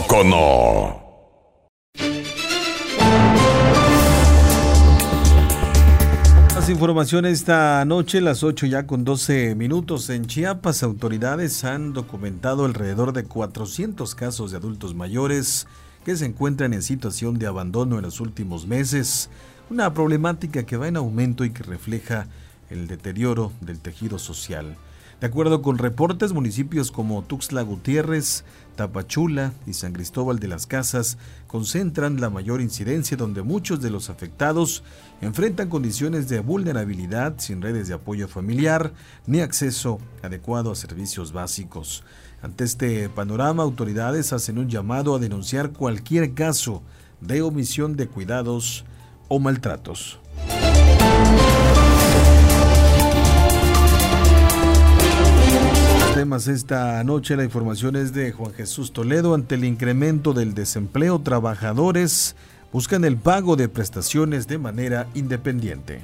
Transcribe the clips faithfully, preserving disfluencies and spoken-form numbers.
poco no? Más información esta noche, las ocho ya con doce minutos. En Chiapas, autoridades han documentado alrededor de cuatrocientos casos de adultos mayores que se encuentran en situación de abandono en los últimos meses. Una problemática que va en aumento y que refleja el deterioro del tejido social. De acuerdo con reportes, municipios como Tuxtla Gutiérrez, Tapachula y San Cristóbal de las Casas concentran la mayor incidencia, donde muchos de los afectados enfrentan condiciones de vulnerabilidad, sin redes de apoyo familiar ni acceso adecuado a servicios básicos. Ante este panorama, autoridades hacen un llamado a denunciar cualquier caso de omisión de cuidados o maltratos. Temas esta noche, la información es de Juan Jesús Toledo. Ante el incremento del desempleo, trabajadores buscan el pago de prestaciones de manera independiente.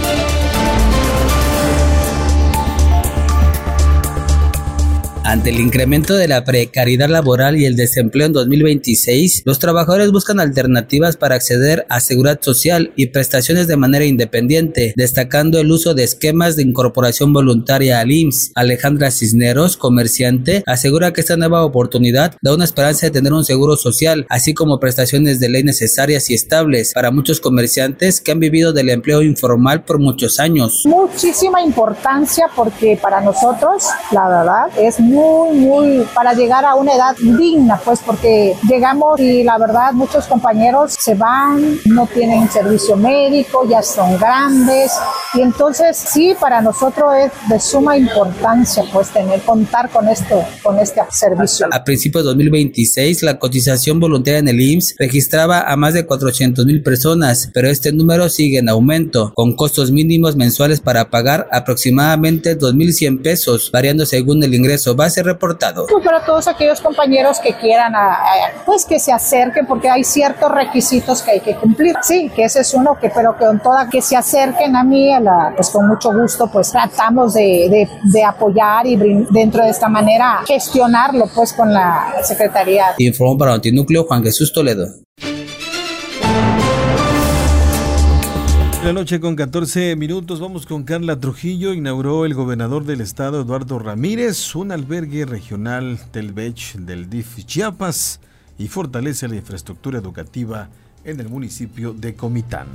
Ante el incremento de la precariedad laboral y el desempleo en dos mil veintiséis, los trabajadores buscan alternativas para acceder a seguridad social y prestaciones de manera independiente, destacando el uso de esquemas de incorporación voluntaria al I M S S. Alejandra Cisneros, comerciante, asegura que esta nueva oportunidad da una esperanza de tener un seguro social, así como prestaciones de ley necesarias y estables para muchos comerciantes que han vivido del empleo informal por muchos años. Muchísima importancia porque para nosotros, la verdad, es muy muy, muy, para llegar a una edad digna, pues porque llegamos y la verdad muchos compañeros se van, no tienen servicio médico, ya son grandes y entonces sí, para nosotros es de suma importancia pues tener, contar con esto, con este servicio. A principios de dos mil veintiséis, la cotización voluntaria en el I M S S registraba a más de cuatrocientas mil personas, pero este número sigue en aumento, con costos mínimos mensuales para pagar aproximadamente dos mil cien pesos, variando según el ingreso base reportado. Pues para todos aquellos compañeros que quieran, a, a, pues que se acerquen, porque hay ciertos requisitos que hay que cumplir. Sí, que ese es uno, que pero que con toda que se acerquen a mí, a la, pues con mucho gusto, pues tratamos de, de, de apoyar y dentro de esta manera gestionarlo, pues con la Secretaría. Informó para Notinúcleo Juan Jesús Toledo. La noche con catorce minutos, vamos con Carla Trujillo. Inauguró el gobernador del estado, Eduardo Ramírez, un albergue regional del B E C H del D I F Chiapas y fortalece la infraestructura educativa en el municipio de Comitán.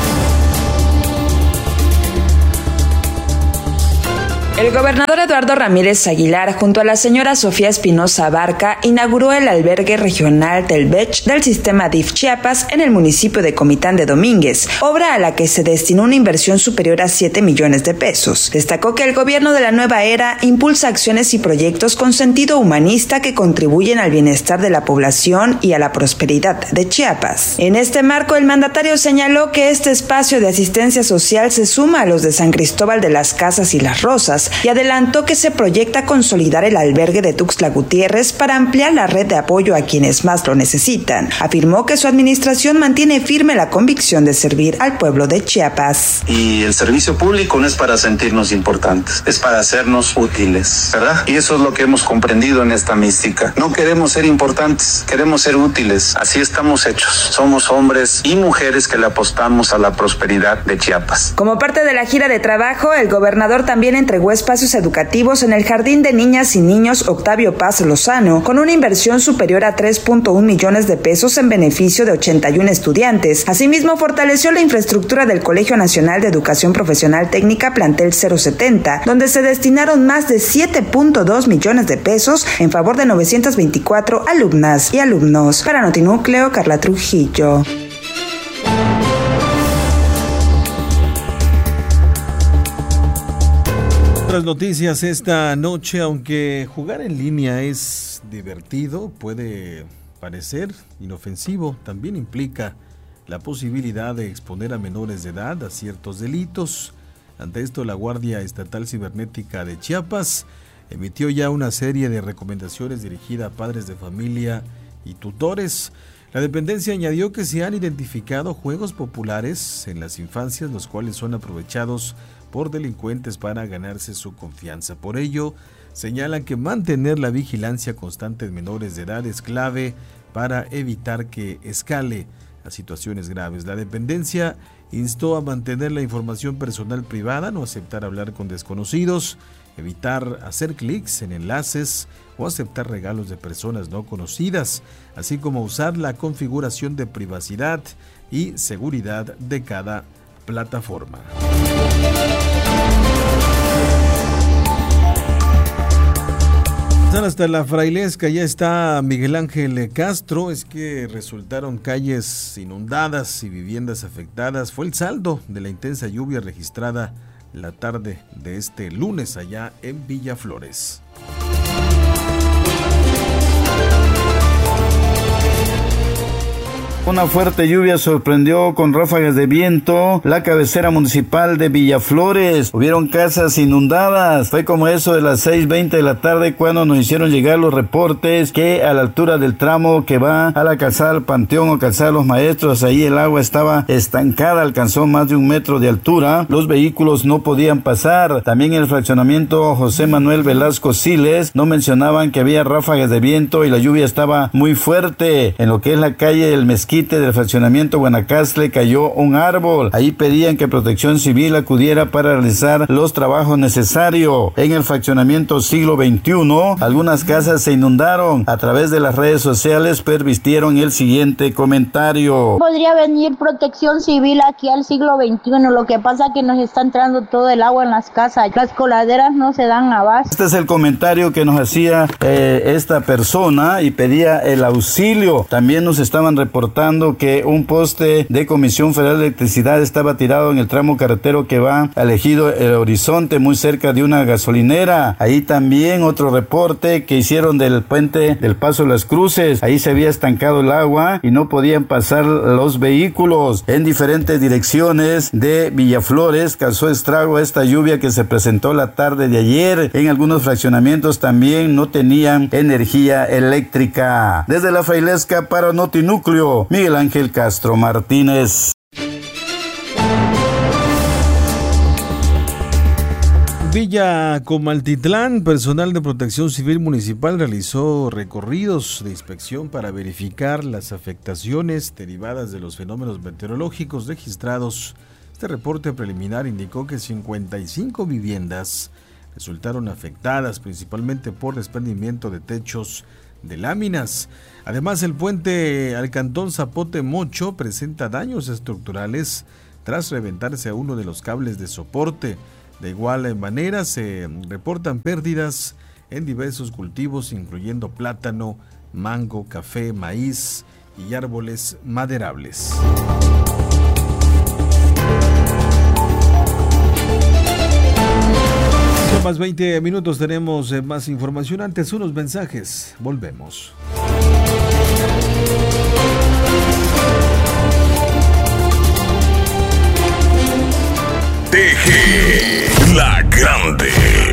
El gobernador Eduardo Ramírez Aguilar, junto a la señora Sofía Espinosa Abarca, inauguró el albergue regional del B E C H del sistema D I F Chiapas en el municipio de Comitán de Domínguez, obra a la que se destinó una inversión superior a siete millones de pesos. Destacó que el gobierno de la nueva era impulsa acciones y proyectos con sentido humanista que contribuyen al bienestar de la población y a la prosperidad de Chiapas. En este marco, el mandatario señaló que este espacio de asistencia social se suma a los de San Cristóbal de las Casas y Las Rosas, y adelantó que se proyecta consolidar el albergue de Tuxtla Gutiérrez para ampliar la red de apoyo a quienes más lo necesitan. Afirmó que su administración mantiene firme la convicción de servir al pueblo de Chiapas. Y el servicio público no es para sentirnos importantes, es para hacernos útiles, ¿verdad? Y eso es lo que hemos comprendido en esta mística. No queremos ser importantes, queremos ser útiles. Así estamos hechos. Somos hombres y mujeres que le apostamos a la prosperidad de Chiapas. Como parte de la gira de trabajo, el gobernador también entregó espacios educativos en el Jardín de Niñas y Niños Octavio Paz Lozano, con una inversión superior a tres punto uno millones de pesos en beneficio de ochenta y uno estudiantes. Asimismo, fortaleció la infraestructura del Colegio Nacional de Educación Profesional Técnica Plantel cero setenta, donde se destinaron más de siete punto dos millones de pesos en favor de novecientas veinticuatro alumnas y alumnos. Para Notinúcleo, Carla Trujillo. Otras noticias esta noche. Aunque jugar en línea es divertido, puede parecer inofensivo, también implica la posibilidad de exponer a menores de edad a ciertos delitos. Ante esto, la Guardia Estatal Cibernética de Chiapas emitió ya una serie de recomendaciones dirigidas a padres de familia y tutores. La dependencia añadió que se han identificado juegos populares en las infancias, los cuales son aprovechados por delincuentes para ganarse su confianza. Por ello, señalan que mantener la vigilancia constante en menores de edad es clave para evitar que escale a situaciones graves. La dependencia instó a mantener la información personal privada, no aceptar hablar con desconocidos, evitar hacer clics en enlaces o aceptar regalos de personas no conocidas, así como usar la configuración de privacidad y seguridad de cada plataforma. Hasta la Frailesca ya está Miguel Ángel Castro. Es que resultaron calles inundadas y viviendas afectadas. Fue el saldo de la intensa lluvia registrada la tarde de este lunes allá en Villaflores. Una fuerte lluvia sorprendió con ráfagas de viento la cabecera municipal de Villaflores. Hubieron casas inundadas. Fue como eso de las seis veinte de la tarde cuando nos hicieron llegar los reportes que a la altura del tramo que va a la calzada del Panteón o calzada de los Maestros, ahí el agua estaba estancada, alcanzó más de un metro de altura. Los vehículos no podían pasar. También en el fraccionamiento José Manuel Velasco Siles no mencionaban que había ráfagas de viento y la lluvia estaba muy fuerte. En lo que es la calle del Mezquite del fraccionamiento Guanacaste cayó un árbol. Ahí pedían que Protección Civil acudiera para realizar los trabajos necesarios. En el fraccionamiento Siglo veintiuno, algunas casas se inundaron. A través de las redes sociales pervistieron el siguiente comentario. Podría venir Protección Civil aquí al Siglo veintiuno. Lo que pasa es que nos está entrando todo el agua en las casas. Las coladeras no se dan abasto. Este es el comentario que nos hacía eh, esta persona y pedía el auxilio. También nos estaban reportando que un poste de Comisión Federal de Electricidad estaba tirado en el tramo carretero que va al Ejido El Horizonte, muy cerca de una gasolinera. Ahí también otro reporte que hicieron del puente del Paso de las Cruces. Ahí se había estancado el agua y no podían pasar los vehículos. En diferentes direcciones de Villaflores causó estrago esta lluvia que se presentó la tarde de ayer. En algunos fraccionamientos también no tenían energía eléctrica. Desde la Frailesca para Notinúcleo, Miguel Ángel Castro Martínez. Villa Comaltitlán, personal de Protección Civil Municipal realizó recorridos de inspección para verificar las afectaciones derivadas de los fenómenos meteorológicos registrados. Este reporte preliminar indicó que cincuenta y cinco viviendas resultaron afectadas, principalmente por desprendimiento de techos de láminas. Además, el puente al cantón Zapote Mocho presenta daños estructurales tras reventarse a uno de los cables de soporte. De igual manera, se reportan pérdidas en diversos cultivos, incluyendo plátano, mango, café, maíz y árboles maderables. Son más veinte minutos, tenemos más información. Antes, unos mensajes. Volvemos. T G La Grande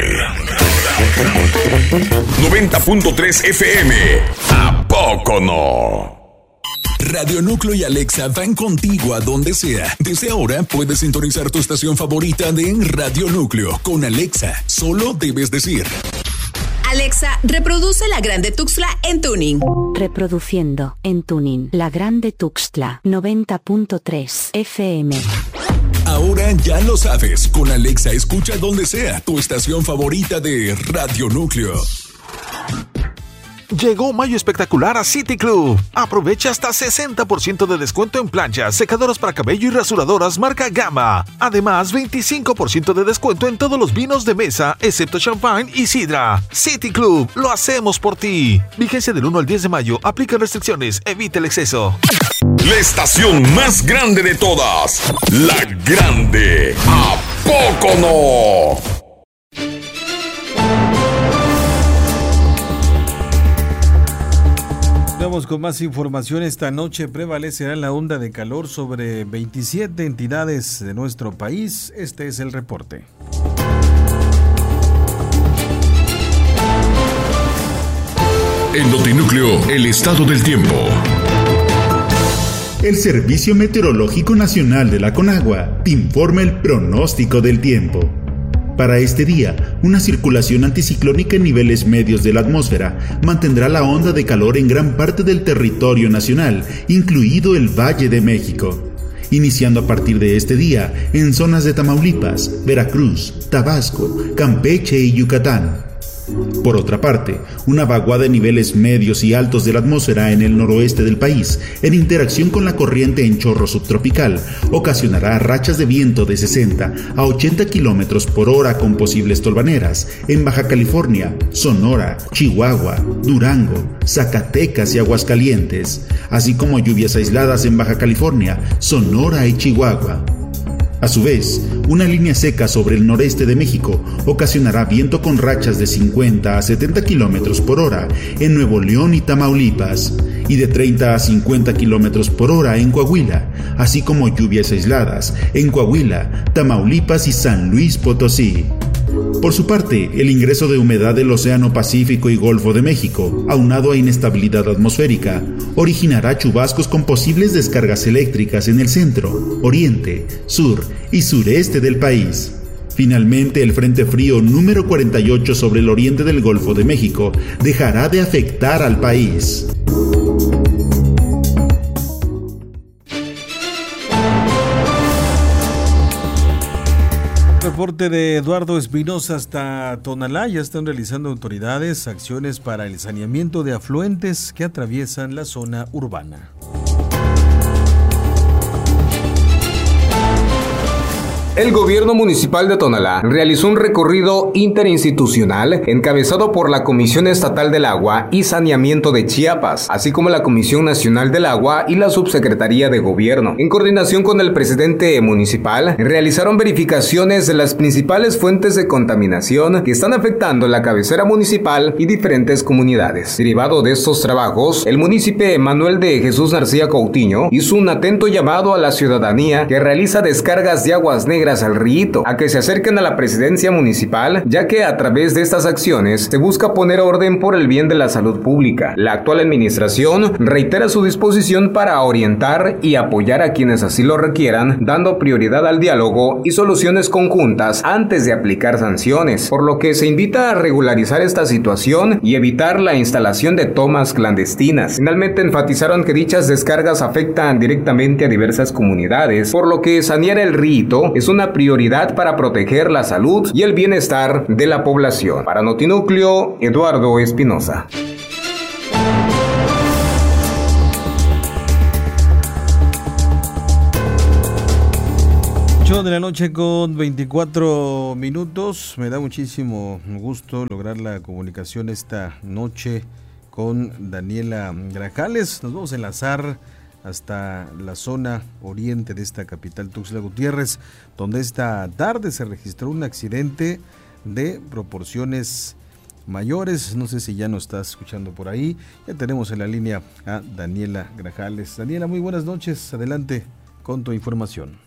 noventa punto tres F M. ¿A poco no? Radio Núcleo y Alexa van contigo a donde sea. Desde ahora puedes sintonizar tu estación favorita de Radio Núcleo con Alexa. Solo debes decir: Alexa, reproduce La Grande Tuxtla en tuning. Reproduciendo en tuning La Grande Tuxtla noventa punto tres F M. Ahora ya lo sabes, con Alexa escucha donde sea tu estación favorita de Radio Núcleo. Llegó Mayo Espectacular a City Club. Aprovecha hasta sesenta por ciento de descuento en planchas, secadoras para cabello y rasuradoras marca Gama. Además, veinticinco por ciento de descuento en todos los vinos de mesa, excepto champán y sidra. City Club, lo hacemos por ti. Vigencia del uno al diez de mayo. Aplica restricciones. Evita el exceso. La estación más grande de todas. La Grande. ¿A poco no? Vamos con más información. Esta noche prevalecerá la onda de calor sobre veintisiete entidades de nuestro país. Este es el reporte. En Notinúcleo, el estado del tiempo. El Servicio Meteorológico Nacional de la Conagua te informa el pronóstico del tiempo. Para este día, una circulación anticiclónica en niveles medios de la atmósfera mantendrá la onda de calor en gran parte del territorio nacional, incluido el Valle de México, iniciando a partir de este día en zonas de Tamaulipas, Veracruz, Tabasco, Campeche y Yucatán. Por otra parte, una vaguada en niveles medios y altos de la atmósfera en el noroeste del país, en interacción con la corriente en chorro subtropical, ocasionará rachas de viento de sesenta a ochenta kilómetros por hora con posibles tolvaneras en Baja California, Sonora, Chihuahua, Durango, Zacatecas y Aguascalientes, así como lluvias aisladas en Baja California, Sonora y Chihuahua. A su vez, una línea seca sobre el noreste de México ocasionará viento con rachas de cincuenta a setenta kilómetros por hora en Nuevo León y Tamaulipas, y de treinta a cincuenta kilómetros por hora en Coahuila, así como lluvias aisladas en Coahuila, Tamaulipas y San Luis Potosí. Por su parte, el ingreso de humedad del Océano Pacífico y Golfo de México, aunado a inestabilidad atmosférica, originará chubascos con posibles descargas eléctricas en el centro, oriente, sur y sureste del país. Finalmente, el Frente Frío número cuarenta y ocho sobre el oriente del Golfo de México dejará de afectar al país. Reporte de Eduardo Espinosa hasta Tonalá. Ya están realizando autoridades acciones para el saneamiento de afluentes que atraviesan la zona urbana. El gobierno municipal de Tonalá realizó un recorrido interinstitucional encabezado por la Comisión Estatal del Agua y Saneamiento de Chiapas, así como la Comisión Nacional del Agua y la Subsecretaría de Gobierno. En coordinación con el presidente municipal, realizaron verificaciones de las principales fuentes de contaminación que están afectando la cabecera municipal y diferentes comunidades. Derivado de estos trabajos, el municipio Manuel de Jesús García Coutinho hizo un atento llamado a la ciudadanía que realiza descargas de aguas negras al Rillito a que se acerquen a la presidencia municipal, ya que a través de estas acciones se busca poner orden por el bien de la salud pública. La actual administración reitera su disposición para orientar y apoyar a quienes así lo requieran, dando prioridad al diálogo y soluciones conjuntas antes de aplicar sanciones, por lo que se invita a regularizar esta situación y evitar la instalación de tomas clandestinas. Finalmente enfatizaron que dichas descargas afectan directamente a diversas comunidades, por lo que sanear el Rillito es un una prioridad para proteger la salud y el bienestar de la población. Para Notinúcleo, Eduardo Espinosa. ocho de la noche con veinticuatro minutos. Me da muchísimo gusto lograr la comunicación esta noche con Daniela Grajales. Nos vamos a enlazar hasta la zona oriente de esta capital, Tuxtla Gutiérrez, donde esta tarde se registró un accidente de proporciones mayores. No sé si ya nos estás escuchando por ahí. Ya tenemos en la línea a Daniela Grajales. Daniela, muy buenas noches. Adelante con tu información.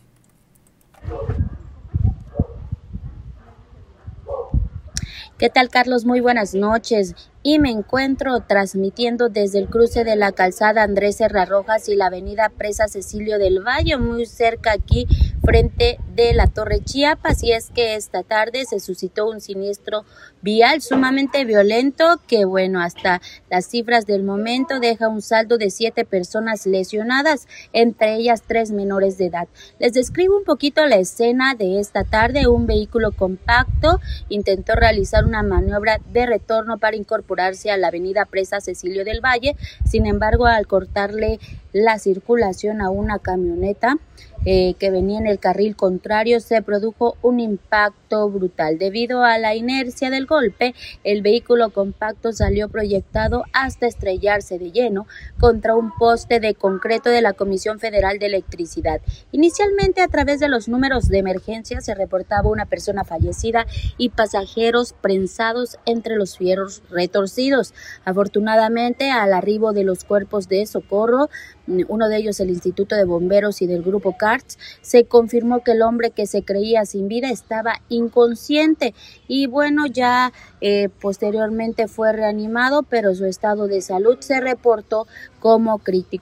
¿Qué tal, Carlos? Muy buenas noches. Y me encuentro transmitiendo desde el cruce de la calzada Andrés Serra Rojas y la avenida Presa Cecilio del Valle, muy cerca aquí frente de la Torre Chiapas. Y es que esta tarde se suscitó un siniestro vial sumamente violento que, bueno, hasta las cifras del momento deja un saldo de siete personas lesionadas, entre ellas tres menores de edad. Les describo un poquito la escena de esta tarde. Un vehículo compacto intentó realizar una maniobra de retorno para incorporarse a la avenida Presa Cecilio del Valle. Sin embargo, al cortarle la circulación a una camioneta eh, que venía en el carril contrario, se produjo un impacto brutal. Debido a la inercia del golpe, el vehículo compacto salió proyectado hasta estrellarse de lleno contra un poste de concreto de la Comisión Federal de Electricidad. Inicialmente, a través de los números de emergencia, se reportaba una persona fallecida y pasajeros prensados entre los fierros retorcidos. Afortunadamente, al arribo de los cuerpos de socorro, uno de ellos el Instituto de Bomberos y del Grupo CARTS, se confirmó que el hombre que se creía sin vida estaba inconsciente y bueno, ya eh, posteriormente fue reanimado, pero su estado de salud se reportó como crítico.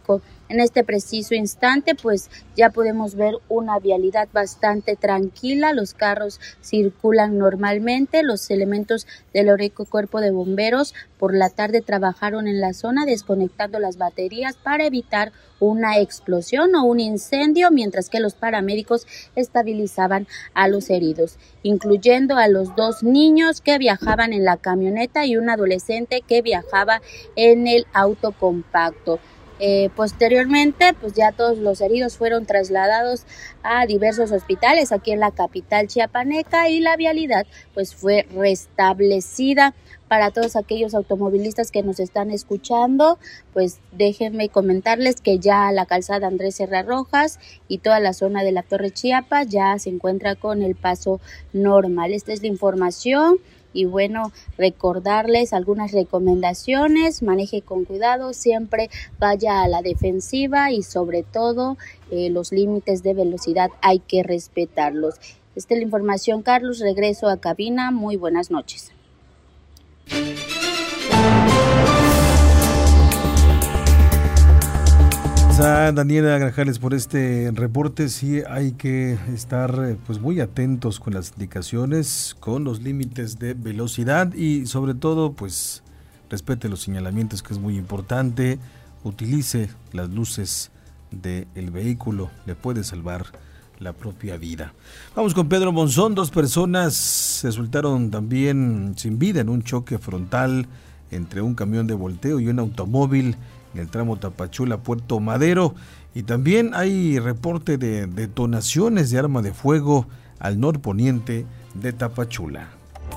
En este preciso instante, pues ya podemos ver una vialidad bastante tranquila, los carros circulan normalmente, los elementos del heroico Cuerpo de Bomberos por la tarde trabajaron en la zona desconectando las baterías para evitar una explosión o un incendio, mientras que los paramédicos estabilizaban a los heridos, incluyendo a los dos niños que viajaban en la camioneta y un adolescente que viajaba en el auto compacto. Eh, posteriormente, pues ya todos los heridos fueron trasladados a diversos hospitales aquí en la capital chiapaneca y la vialidad pues fue restablecida. Para todos aquellos automovilistas que nos están escuchando, pues déjenme comentarles que ya la calzada Andrés Serra Rojas y toda la zona de la Torre Chiapas ya se encuentra con el paso normal. Esta es la información. Y bueno, recordarles algunas recomendaciones: maneje con cuidado, siempre vaya a la defensiva y sobre todo eh, los límites de velocidad hay que respetarlos. Esta es la información, Carlos, regreso a cabina, muy buenas noches. A Daniela Grajales por este reporte. Sí, hay que estar pues muy atentos con las indicaciones, con los límites de velocidad y sobre todo pues respete los señalamientos, que es muy importante. Utilice las luces del vehículo, le puede salvar la propia vida. Vamos con Pedro Monzón. Dos personas resultaron también sin vida en un choque frontal entre un camión de volteo y un automóvil en el tramo Tapachula-Puerto Madero, y también hay reporte de detonaciones de arma de fuego al norponiente de Tapachula.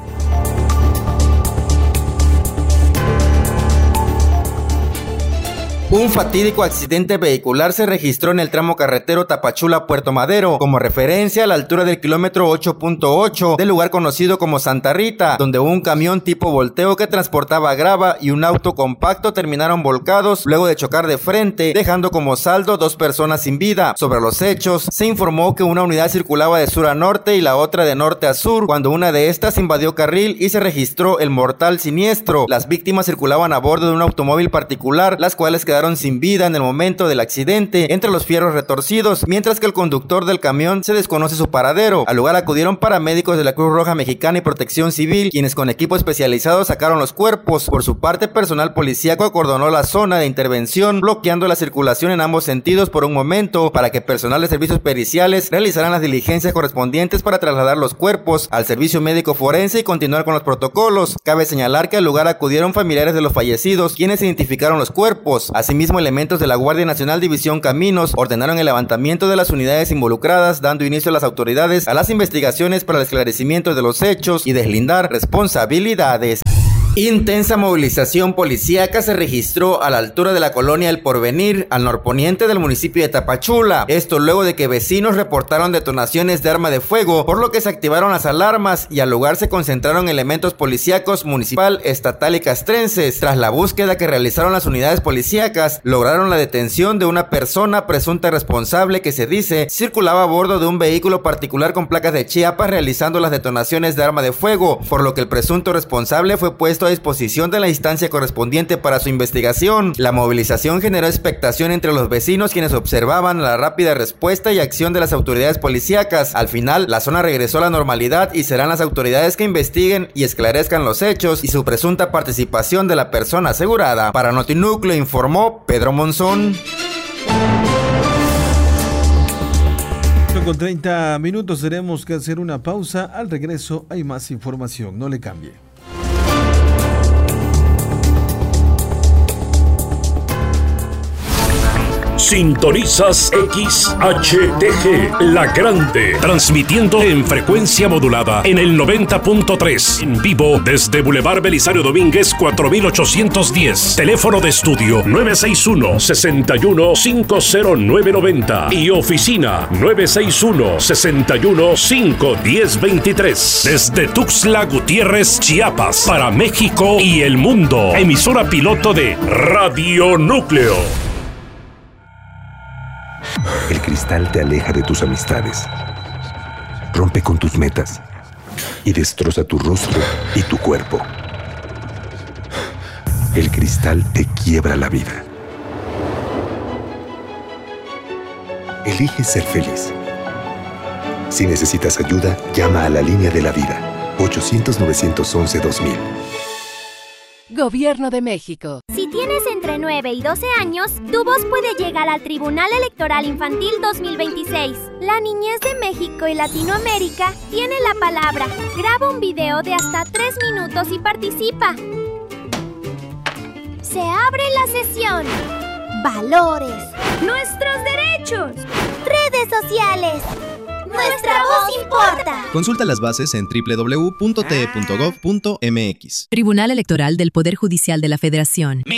Un fatídico accidente vehicular se registró en el tramo carretero Tapachula-Puerto Madero, como referencia a la altura del kilómetro ocho punto ocho del lugar conocido como Santa Rita, donde un camión tipo volteo que transportaba grava y un auto compacto terminaron volcados luego de chocar de frente, dejando como saldo dos personas sin vida. Sobre los hechos, se informó que una unidad circulaba de sur a norte y la otra de norte a sur, cuando una de estas invadió carril y se registró el mortal siniestro. Las víctimas circulaban a bordo de un automóvil particular, las cuales quedaron sin vida en el momento del accidente entre los fierros retorcidos, mientras que el conductor del camión se desconoce su paradero. Al lugar acudieron paramédicos de la Cruz Roja Mexicana y Protección Civil, quienes con equipo especializado sacaron los cuerpos. Por su parte, personal policíaco acordonó la zona de intervención, bloqueando la circulación en ambos sentidos por un momento, para que personal de servicios periciales realizaran las diligencias correspondientes para trasladar los cuerpos al servicio médico forense y continuar con los protocolos. Cabe señalar que al lugar acudieron familiares de los fallecidos, quienes identificaron los cuerpos. Asimismo, elementos de la Guardia Nacional División Caminos ordenaron el levantamiento de las unidades involucradas, dando inicio a las autoridades a las investigaciones para el esclarecimiento de los hechos y deslindar responsabilidades. Intensa movilización policíaca se registró a la altura de la colonia El Porvenir, al norponiente del municipio de Tapachula. Esto luego de que vecinos reportaron detonaciones de arma de fuego, por lo que se activaron las alarmas y al lugar se concentraron elementos policíacos municipal, estatal y castrenses. Tras la búsqueda que realizaron las unidades policíacas, lograron la detención de una persona presunta responsable que se dice circulaba a bordo de un vehículo particular con placas de Chiapas realizando las detonaciones de arma de fuego, por lo que el presunto responsable fue puesto a disposición de la instancia correspondiente para su investigación. La movilización generó expectación entre los vecinos, quienes observaban la rápida respuesta y acción de las autoridades policíacas. Al final, la zona regresó a la normalidad y serán las autoridades que investiguen y esclarezcan los hechos y su presunta participación de la persona asegurada. Para Notinúcleo informó Pedro Monzón. Con treinta minutos tenemos que hacer una pausa. Al regreso hay más información, no le cambie. Sintonizas X H T G, La Grande, transmitiendo en frecuencia modulada en el noventa punto tres, en vivo desde Boulevard Belisario Domínguez cuatro mil ochocientos diez, teléfono de estudio nueve seis uno, seis uno cinco cero nueve nueve cero y oficina nueve seis uno, seis uno cinco uno cero dos tres, desde Tuxtla Gutiérrez, Chiapas, para México y el mundo, emisora piloto de Radio Núcleo. El cristal te aleja de tus amistades, rompe con tus metas y destroza tu rostro y tu cuerpo. El cristal te quiebra la vida. elige ser feliz. Si necesitas ayuda, llama a la línea de la vida, ochocientos, novecientos once, dos mil. Gobierno de México. Si tienes entre nueve y doce años, tu voz puede llegar al Tribunal Electoral Infantil dos mil veintiséis. La niñez de México y Latinoamérica tiene la palabra. Graba un video de hasta tres minutos y participa. Se abre la sesión. Valores. Nuestros derechos. Redes sociales. Nuestra voz importa. Consulta las bases en doble u doble u doble u punto t e punto gov punto m x. Tribunal Electoral del Poder Judicial de la Federación.